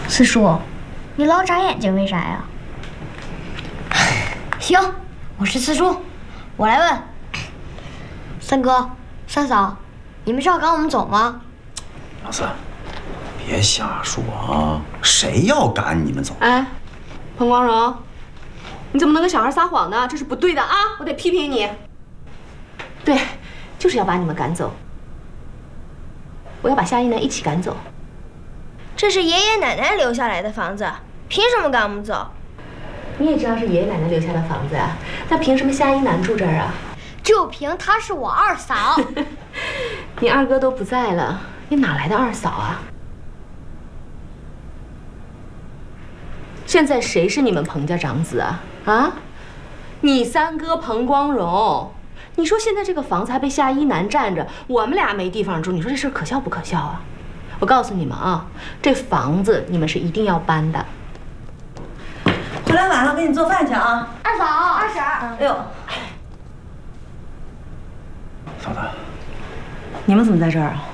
四叔，你老眨眼睛为啥呀？行，我是四叔，我来问。三哥、三嫂，你们是要赶我们走吗？ 老四，别瞎说啊！谁要赶你们走？ 哎，彭光荣，你怎么能跟小孩撒谎呢？这是不对的啊！我得批评你。对，就是要把你们赶走。我要把夏一楠一起赶走。 这是爷爷奶奶留下来的房子，凭什么赶我们走？ 你也知道是爷爷奶奶留下的房子啊，那凭什么夏一楠住这儿啊？ 就凭她是我二嫂。 你二哥都不在了，你哪来的二嫂啊？现在谁是你们彭家长子啊？啊？你三哥彭光荣。你说现在这个房子还被夏一楠占着，我们俩没地方住，你说这事可笑不可笑啊？我告诉你们啊，这房子你们是一定要搬的。 回来晚了，给你做饭去啊！ 二嫂、二婶。 哎呦， 嫂子， 你们怎么在这儿啊？